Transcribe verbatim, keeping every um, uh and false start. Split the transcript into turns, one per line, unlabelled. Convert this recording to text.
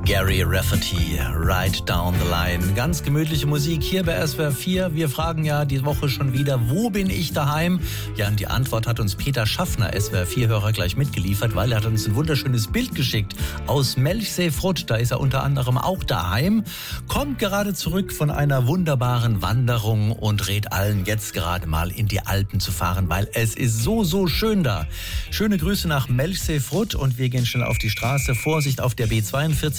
Gary Rafferty, Right Down the Line. Ganz gemütliche Musik hier bei S W R vier. Wir fragen ja die Woche schon wieder, wo bin ich daheim? Ja, und die Antwort hat uns Peter Schaffner, S W R vier-Hörer, gleich mitgeliefert, weil er hat uns ein wunderschönes Bild geschickt aus Melchseefrutt. Da ist er unter anderem auch daheim. Kommt gerade zurück von einer wunderbaren Wanderung und rät allen, jetzt gerade mal in die Alpen zu fahren, weil es ist so, so schön da. Schöne Grüße nach Melchseefrutt und wir gehen schnell auf die Straße. Vorsicht auf der B zweiundvierzig.